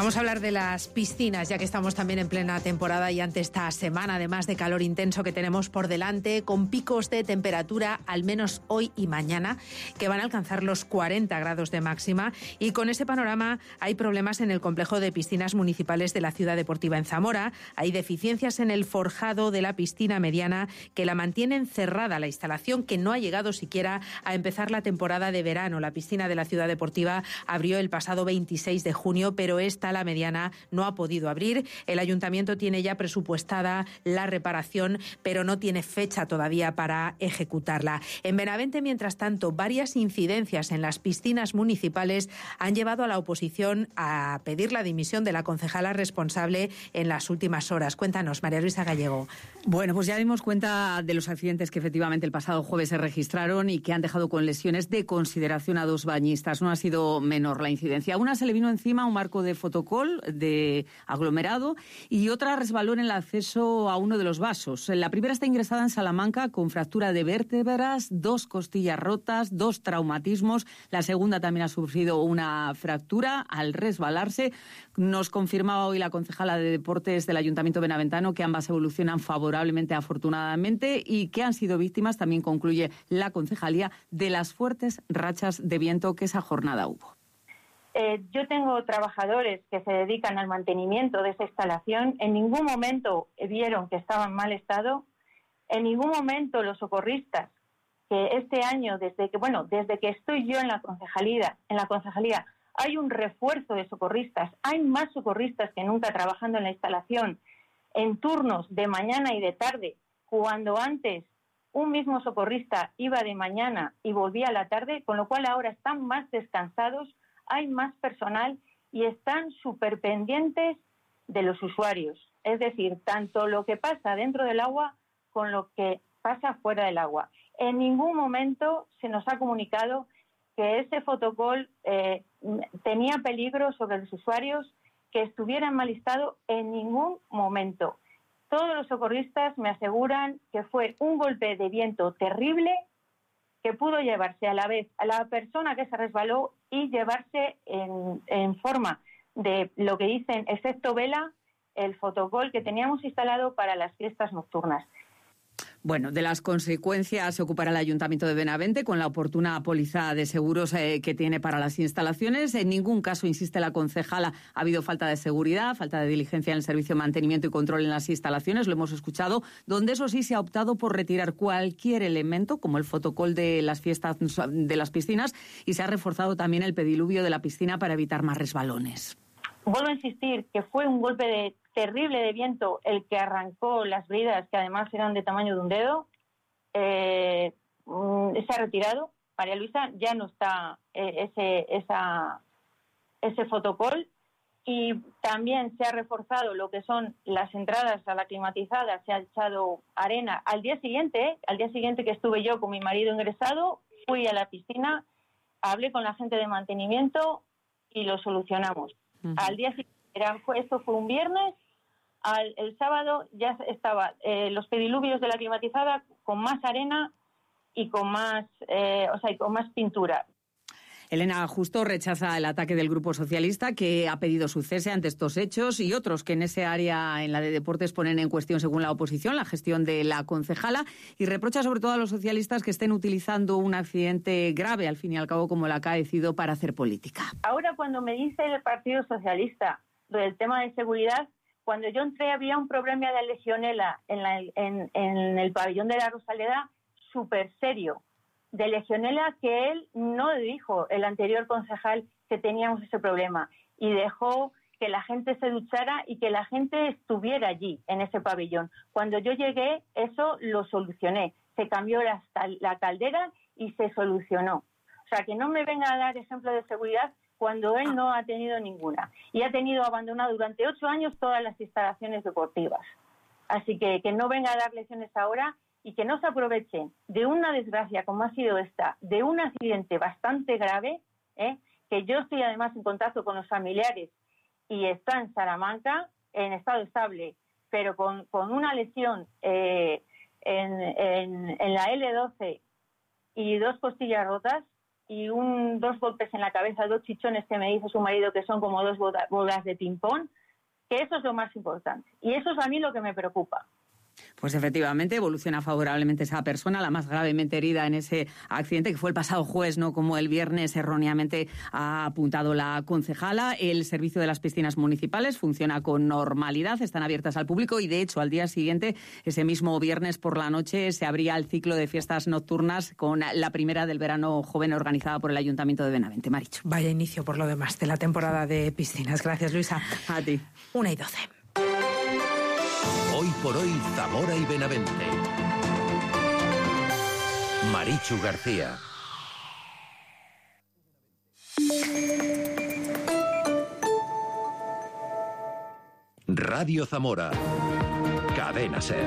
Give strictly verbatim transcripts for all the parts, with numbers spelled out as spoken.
Vamos a hablar de las piscinas, ya que estamos también en plena temporada y ante esta semana, además de calor intenso que tenemos por delante, con picos de temperatura, al menos hoy y mañana, que van a alcanzar los cuarenta grados de máxima. Y con ese panorama hay problemas en el complejo de piscinas municipales de la Ciudad Deportiva en Zamora. Hay deficiencias en el forjado de la piscina mediana que la mantienen cerrada, la instalación que no ha llegado siquiera a empezar la temporada de verano. La piscina de la Ciudad Deportiva abrió el pasado veintiséis de junio, pero esta, la mediana, no ha podido abrir. El ayuntamiento tiene ya presupuestada la reparación, pero no tiene fecha todavía para ejecutarla. En Benavente, mientras tanto, varias incidencias en las piscinas municipales han llevado a la oposición a pedir la dimisión de la concejala responsable en las últimas horas. Cuéntanos, María Luisa Gallego. Bueno, pues ya dimos cuenta de los accidentes que efectivamente el pasado jueves se registraron y que han dejado con lesiones de consideración a dos bañistas. No ha sido menor la incidencia. A una se le vino encima un marco de fotocol de aglomerado y otra resbaló en el acceso a uno de los vasos. La primera está ingresada en Salamanca con fractura de vértebras, dos costillas rotas, dos traumatismos. La segunda también ha sufrido una fractura al resbalarse. Nos confirmaba hoy la concejala de Deportes del Ayuntamiento benaventano que ambas evolucionan favorablemente, afortunadamente, y que han sido víctimas, también concluye la concejalía, de las fuertes rachas de viento que esa jornada hubo. Eh, yo tengo trabajadores que se dedican al mantenimiento de esa instalación. En ningún momento vieron que estaba en mal estado. En ningún momento los socorristas, que este año, desde que bueno, desde que estoy yo en la concejalía, en la concejalía, hay un refuerzo de socorristas. Hay más socorristas que nunca trabajando en la instalación, en turnos de mañana y de tarde, cuando antes un mismo socorrista iba de mañana y volvía a la tarde, con lo cual ahora están más descansados. Hay más personal y están súper pendientes de los usuarios. Es decir, tanto lo que pasa dentro del agua con lo que pasa fuera del agua. En ningún momento se nos ha comunicado que ese fotocol eh, tenía peligro sobre los usuarios, que estuviera en mal estado en ningún momento. Todos los socorristas me aseguran que fue un golpe de viento terrible que pudo llevarse a la vez a la persona que se resbaló y llevarse en, en forma de lo que dicen efecto vela el fotocol que teníamos instalado para las fiestas nocturnas. Bueno, de las consecuencias se ocupará el Ayuntamiento de Benavente con la oportuna póliza de seguros eh, que tiene para las instalaciones. En ningún caso, insiste la concejala, ha habido falta de seguridad, falta de diligencia en el servicio de mantenimiento y control en las instalaciones, lo hemos escuchado, donde eso sí se ha optado por retirar cualquier elemento, como el fotocol de las fiestas de las piscinas, y se ha reforzado también el pediluvio de la piscina para evitar más resbalones. Vuelvo a insistir que fue un golpe de terrible de viento el que arrancó las bridas, que además eran de tamaño de un dedo. Eh, se ha retirado. María Luisa, ya no está eh, ese esa ese fotocol, y también se ha reforzado lo que son las entradas a la climatizada, se ha echado arena. Al día siguiente, ¿eh? al día siguiente que estuve yo con mi marido ingresado, fui a la piscina, hablé con la gente de mantenimiento y lo solucionamos. Uh-huh. Al día siguiente, era, fue, esto fue un viernes, al, el sábado ya estaba eh, los pediluvios de la climatizada con más arena y con más, eh, o sea, y con más pintura. Elena Justo rechaza el ataque del Grupo Socialista, que ha pedido su cese ante estos hechos, y otros que en ese área, en la de deportes, ponen en cuestión, según la oposición, la gestión de la concejala, y reprocha sobre todo a los socialistas que estén utilizando un accidente grave, al fin y al cabo, como el acaecido, para hacer política. Ahora, cuando me dice el Partido Socialista del tema de seguridad, cuando yo entré había un problema de legionela en, la, en, en el pabellón de la Rosaleda súper serio. De legionela que él no dijo, el anterior concejal, que teníamos ese problema, y dejó que la gente se duchara y que la gente estuviera allí, en ese pabellón. Cuando yo llegué, eso lo solucioné. Se cambió la, la caldera y se solucionó. O sea, que no me venga a dar ejemplo de seguridad cuando él no ha tenido ninguna. Y ha tenido abandonado durante ocho años todas las instalaciones deportivas. Así que que no venga a dar lecciones ahora, y que no se aprovechen de una desgracia como ha sido esta, de un accidente bastante grave, ¿eh? que yo estoy además en contacto con los familiares y está en Salamanca, en estado estable, pero con, con una lesión eh, en, en, en la ele doce y dos costillas rotas, y un, dos golpes en la cabeza, dos chichones que me dice su marido que son como dos bolas de ping-pong, que eso es lo más importante. Y eso es a mí lo que me preocupa. Pues efectivamente evoluciona favorablemente esa persona, la más gravemente herida en ese accidente que fue el pasado jueves, no como el viernes erróneamente ha apuntado la concejala. El servicio de las piscinas municipales funciona con normalidad, están abiertas al público y de hecho al día siguiente, ese mismo viernes por la noche, se abría el ciclo de fiestas nocturnas con la primera del verano joven organizada por el Ayuntamiento de Benavente. Marichu. Vaya inicio por lo demás de la temporada de piscinas. Gracias, Luisa. A ti. Una y doce. Hoy por hoy, Zamora y Benavente. Marichu García. Radio Zamora. Cadena Ser.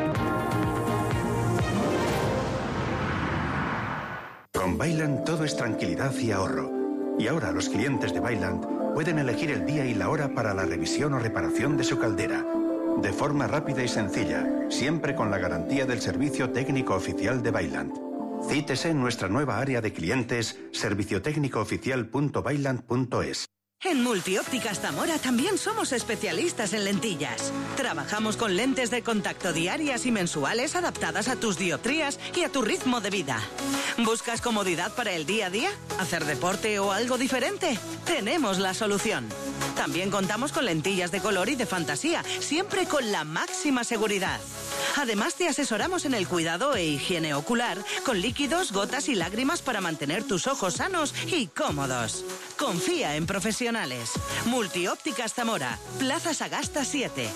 Con Vaillant todo es tranquilidad y ahorro. Y ahora los clientes de Vaillant pueden elegir el día y la hora para la revisión o reparación de su caldera. De forma rápida y sencilla, siempre con la garantía del servicio técnico oficial de Vaillant. Cítese en nuestra nueva área de clientes servicio técnico oficial punto vaillant punto es. En Multiópticas Zamora también somos especialistas en lentillas. Trabajamos con lentes de contacto diarias y mensuales adaptadas a tus dioptrías y a tu ritmo de vida. ¿Buscas comodidad para el día a día? ¿Hacer deporte o algo diferente? Tenemos la solución. También contamos con lentillas de color y de fantasía, siempre con la máxima seguridad. Además, te asesoramos en el cuidado e higiene ocular, con líquidos, gotas y lágrimas para mantener tus ojos sanos y cómodos. Confía en profesionales. Multiópticas Zamora, Plaza Sagasta siete.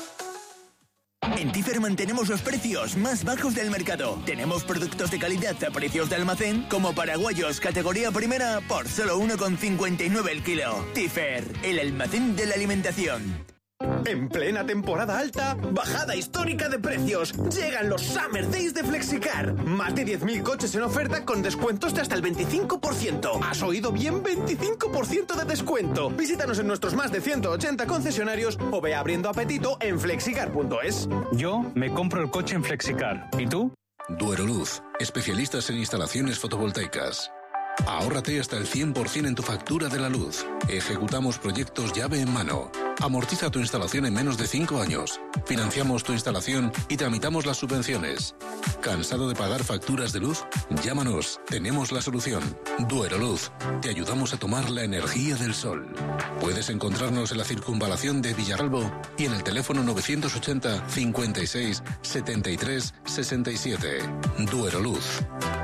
En Tifer mantenemos los precios más bajos del mercado. Tenemos productos de calidad a precios de almacén, como paraguayos categoría primera por solo uno con cincuenta y nueve el kilo. Tifer, el almacén de la alimentación. En plena temporada alta, bajada histórica de precios. Llegan los Summer Days de Flexicar. Más de diez mil coches en oferta con descuentos de hasta el veinticinco por ciento. ¿Has oído bien? veinticinco por ciento de descuento. Visítanos en nuestros más de ciento ochenta concesionarios o ve abriendo apetito en flexicar punto es. Yo me compro el coche en Flexicar. ¿Y tú? Dueroluz, especialistas en instalaciones fotovoltaicas. Ahórrate hasta el cien por ciento en tu factura de la luz. Ejecutamos proyectos llave en mano. Amortiza tu instalación en menos de cinco años. Financiamos tu instalación y tramitamos las subvenciones. ¿Cansado de pagar facturas de luz? Llámanos, tenemos la solución. Dueroluz, te ayudamos a tomar la energía del sol. Puedes encontrarnos en la circunvalación de Villaralbo y en el teléfono novecientos ochenta, cincuenta y seis, setenta y tres, sesenta y siete. Dueroluz.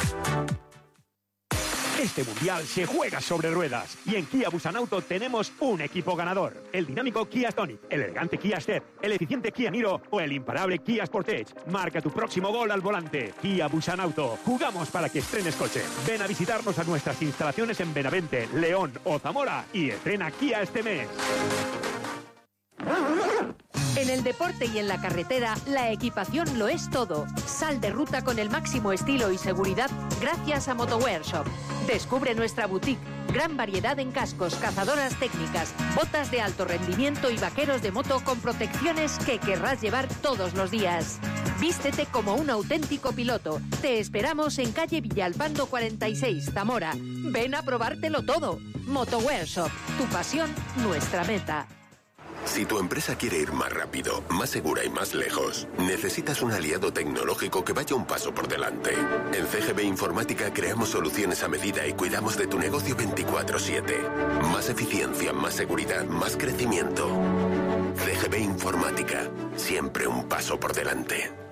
Este mundial se juega sobre ruedas y en Kia Busanauto tenemos un equipo ganador. El dinámico Kia Stonic, el elegante Kia Step, el eficiente Kia Niro o el imparable Kia Sportage. Marca tu próximo gol al volante. Kia Busanauto. Jugamos para que estrenes coche. Ven a visitarnos a nuestras instalaciones en Benavente, León o Zamora y estrena Kia este mes. En el deporte y en la carretera, la equipación lo es todo. Sal de ruta con el máximo estilo y seguridad gracias a Motowear Shop. Descubre nuestra boutique, gran variedad en cascos, cazadoras técnicas, botas de alto rendimiento y vaqueros de moto con protecciones que querrás llevar todos los días. Vístete como un auténtico piloto. Te esperamos en calle Villalpando cuarenta y seis, Zamora. Ven a probártelo todo. Motowear Shop, tu pasión, nuestra meta. Si tu empresa quiere ir más rápido, más segura y más lejos, necesitas un aliado tecnológico que vaya un paso por delante. En C G B Informática creamos soluciones a medida y cuidamos de tu negocio veinticuatro siete. Más eficiencia, más seguridad, más crecimiento. C G B Informática, siempre un paso por delante.